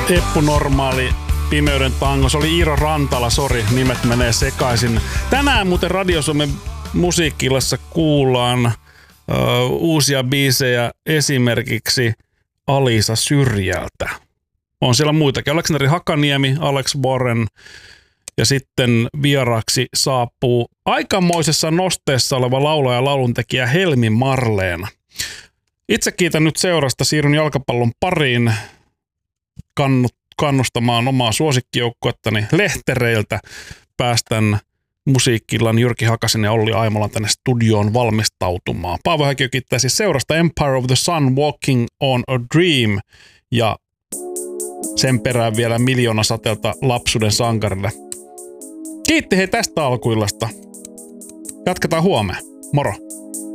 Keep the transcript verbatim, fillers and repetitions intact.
Eppu Normaali, Pimeyden tango. Se oli Iiro Rantala, sori, nimet menee sekaisin. Tänään muuten Radio Suomen musiikkilassa kuullaan uh, uusia biisejä, esimerkiksi Alisa Syrjältä. On siellä muitakin. Aleksanteri Hakaniemi, Alex Warren ja sitten vieraaksi saapuu aikamoisessa nosteessa oleva laulaja ja lauluntekijä Helmi Marleena. Itse kiitän nyt seurasta, siirryn jalkapallon pariin kannut, kannustamaan omaa suosikkijoukkuettani Lehtereiltä. Päästän musiikkillan Jyrki Hakasen ja Olli Aimolan tänne studioon valmistautumaan. Paavo Häkiö kiittää siis seurasta Empire of the Sun, Walking on a Dream ja sen perään vielä Miljoona sateelta lapsuuden sankarille. Kiitti hei tästä alkuillasta. Jatketaan huomenna. Moro.